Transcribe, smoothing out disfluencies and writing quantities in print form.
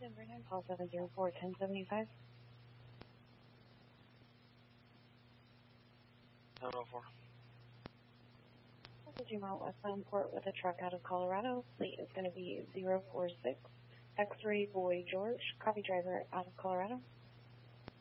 Denver 9, call 704-1075. 704. Message you Mount westbound port with a truck out of Colorado. Fleet is going to be 046 X-Ray Boy George. Copy driver out of Colorado.